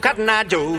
Cotton Eye Joe.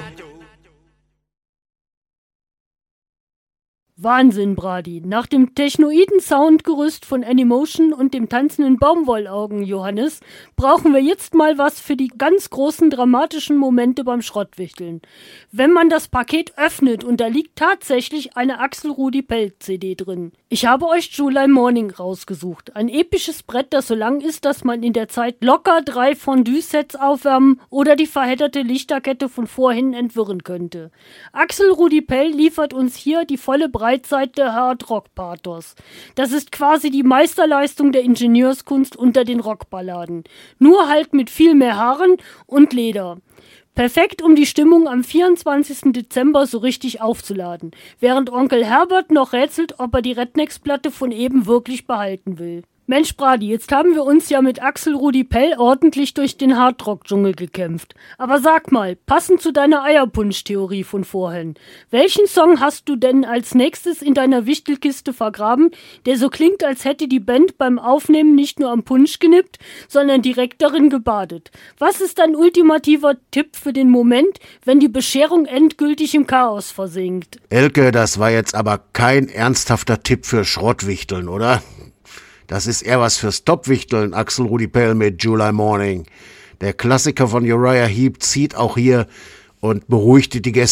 Wahnsinn, Brady. Nach dem Technoiden-Soundgerüst von Anymotion und dem tanzenden Baumwollaugen, Johannes, brauchen wir jetzt mal was für die ganz großen dramatischen Momente beim Schrottwichteln. Wenn man das Paket öffnet und da liegt tatsächlich eine Axel Rudi Pell-CD drin. Ich habe euch July Morning rausgesucht. Ein episches Brett, das so lang ist, dass man in der Zeit locker 3 Fondue-Sets aufwärmen oder die verhedderte Lichterkette von vorhin entwirren könnte. Axel Rudi Pell liefert uns hier die volle Breitseite Hard-Rock-Pathos. Das ist quasi die Meisterleistung der Ingenieurskunst unter den Rockballaden. Nur halt mit viel mehr Haaren und Leder. Perfekt, um die Stimmung am 24. Dezember so richtig aufzuladen, während Onkel Herbert noch rätselt, ob er die Rednecks-Platte von eben wirklich behalten will. Mensch, Brady, jetzt haben wir uns ja mit Axel Rudi Pell ordentlich durch den Hardrock-Dschungel gekämpft. Aber sag mal, passend zu deiner Eierpunsch-Theorie von vorhin, welchen Song hast du denn als nächstes in deiner Wichtelkiste vergraben, der so klingt, als hätte die Band beim Aufnehmen nicht nur am Punsch genippt, sondern direkt darin gebadet? Was ist dein ultimativer Tipp für den Moment, wenn die Bescherung endgültig im Chaos versinkt? Elke, das war jetzt aber kein ernsthafter Tipp für Schrottwichteln, oder? Das ist eher was fürs Topwichteln, Axel Rudi Pell mit July Morning. Der Klassiker von Uriah Heep zieht auch hier und beruhigte die Gäste.